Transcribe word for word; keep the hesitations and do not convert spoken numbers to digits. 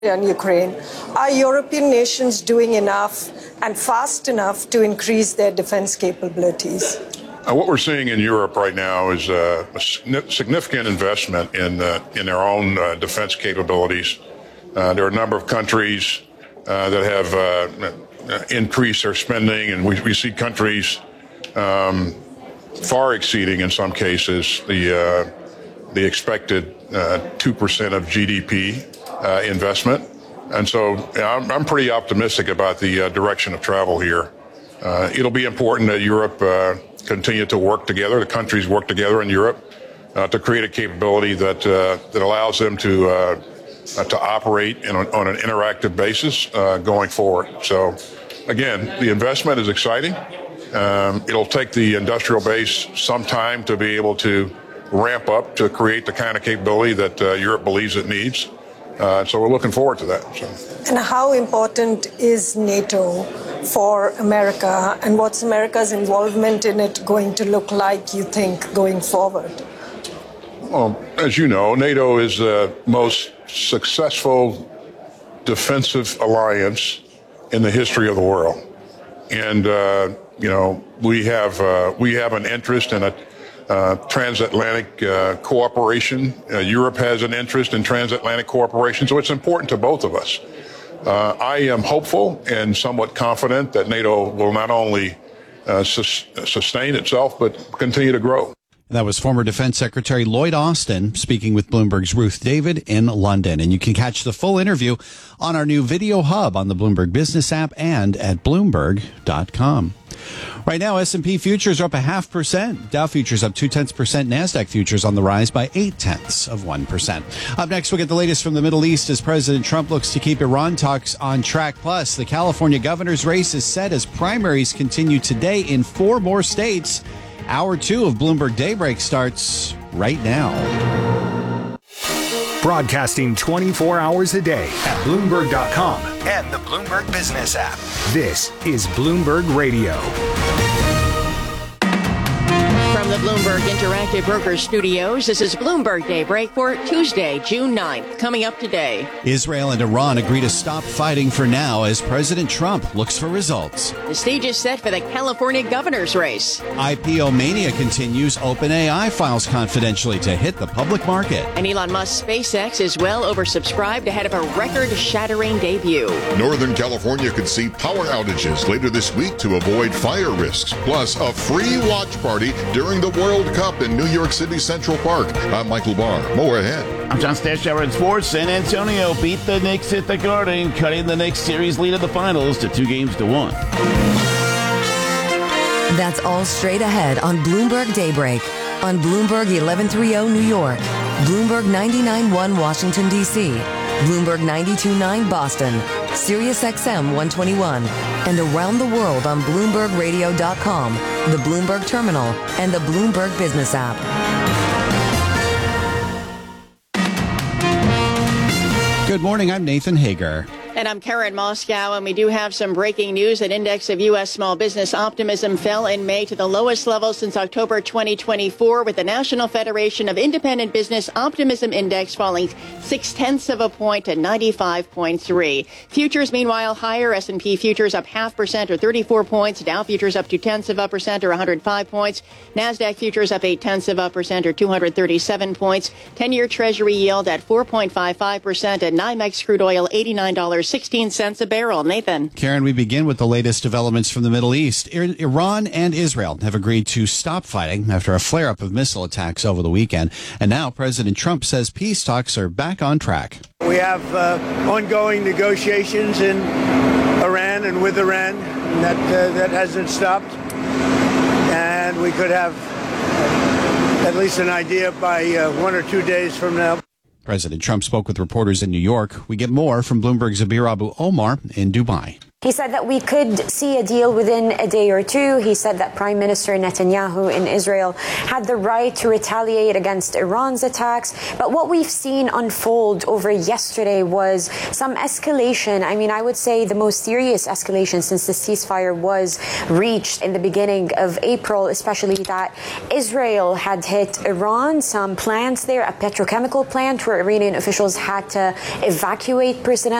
and Ukraine. Are European nations doing enough and fast enough to increase their defense capabilities? Uh, what we're seeing in Europe right now is uh, a significant investment in uh, in their own uh, defense capabilities. Uh, there are a number of countries uh, that have uh, increased their spending, and we, we see countries um, far exceeding, in some cases, the uh, the expected uh, two percent of G D P uh, investment. And so I'm, I'm pretty optimistic about the uh, direction of travel here. Uh, it'll be important that Europe uh, continue to work together, the countries work together in Europe uh, to create a capability that uh, that allows them to uh, uh, to operate in a, on an interactive basis uh, going forward. So, again, the investment is exciting. Um, it'll take the industrial base some time to be able to ramp up to create the kind of capability that uh, Europe believes it needs. Uh, so we're looking forward to that. So. And how important is NATO for America, and what's America's involvement in it going to look like, you think, going forward? Well, as you know, NATO is the most successful defensive alliance in the history of the world. And, uh, you know, we have uh, we have an interest in a Uh, transatlantic uh, cooperation. Uh, Europe has an interest in transatlantic cooperation, so it's important to both of us. Uh, I am hopeful and somewhat confident that NATO will not only uh, sus- sustain itself, but continue to grow. That was former Defense Secretary Lloyd Austin speaking with Bloomberg's Ruth David in London. And you can catch the full interview on our new video hub on the Bloomberg Business app and at Bloomberg dot com. Right now, S and P futures are up a half percent. Dow futures up two tenths percent. NASDAQ futures on the rise by eight tenths of one percent. Up next, we'll get the latest from the Middle East as President Trump looks to keep Iran talks on track. Plus, the California governor's race is set as primaries continue today in four more states. Hour two of Bloomberg Daybreak starts right now. Broadcasting twenty-four hours a day at Bloomberg dot com and the Bloomberg Business app. This is Bloomberg Radio. From the Bloomberg Interactive Brokers Studios, this is Bloomberg Daybreak for Tuesday, June ninth. Coming up today. Israel and Iran agree to stop fighting for now as President Trump looks for results. The stage is set for the California governor's race. I P O mania continues. OpenAI files confidentially to hit the public market. And Elon Musk's SpaceX is well oversubscribed ahead of a record-shattering debut. Northern California could see power outages later this week to avoid fire risks. Plus, a free watch party during the World Cup in New York City Central Park. I'm Michael Barr. More ahead. I'm John Stashower in sports. San Antonio beat the Knicks at the Garden, cutting the Knicks series lead in the finals to two games to one. That's all straight ahead on Bloomberg Daybreak on Bloomberg eleven thirty New York, Bloomberg ninety-nine point one Washington, D C, Bloomberg ninety-two point nine Boston, Sirius X M one twenty-one, and around the world on Bloomberg Radio dot com, the Bloomberg Terminal, and the Bloomberg Business app. Good morning, I'm Nathan Hager. And I'm Karen Moscow, and we do have some breaking news. An index of U S small business optimism fell in May to the lowest level since October twenty twenty-four, with the National Federation of Independent Business Optimism Index falling six-tenths of a point to ninety-five point three. Futures, meanwhile, higher. S and P futures up half percent or thirty-four points. Dow futures up two-tenths of a percent or one hundred five points. NASDAQ futures up eight-tenths of a percent or two hundred thirty-seven points. ten-year Treasury yield at four point five five percent, and NYMEX crude oil eighty-nine dollars and sixteen cents a barrel. Nathan. Karen, we begin with the latest developments from the Middle East. Iran and Israel have agreed to stop fighting after a flare-up of missile attacks over the weekend. And now President Trump says peace talks are back on track. We have uh, ongoing negotiations in Iran and with Iran. And that, uh, that hasn't stopped. And we could have at least an idea by uh, one or two days from now. President Trump spoke with reporters in New York. We get more from Bloomberg's Abir Abu Omar in Dubai. He said that we could see a deal within a day or two. He said that Prime Minister Netanyahu in Israel had the right to retaliate against Iran's attacks. But what we've seen unfold over yesterday was some escalation. I mean, I would say the most serious escalation since the ceasefire was reached in the beginning of April, especially that Israel had hit Iran, some plants there, a petrochemical plant where Iranian officials had to evacuate personnel.